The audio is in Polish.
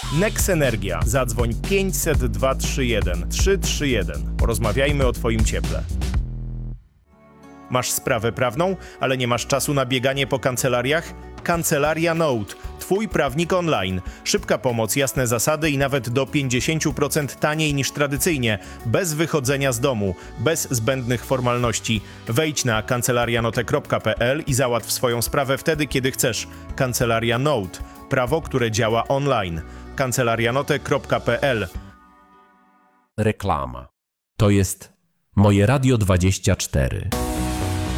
Nex Energia. Zadzwoń 500 231 331. Porozmawiajmy o Twoim cieple. Masz sprawę prawną, ale nie masz czasu na bieganie po kancelariach? Kancelaria Note. Twój prawnik online. Szybka pomoc, jasne zasady i nawet do 50% taniej niż tradycyjnie. Bez wychodzenia z domu, bez zbędnych formalności. Wejdź na kancelarianote.pl i załatw swoją sprawę wtedy, kiedy chcesz. Kancelaria Note. Prawo, które działa online. kancelarianote.pl. Reklama. To jest Moje Radio 24.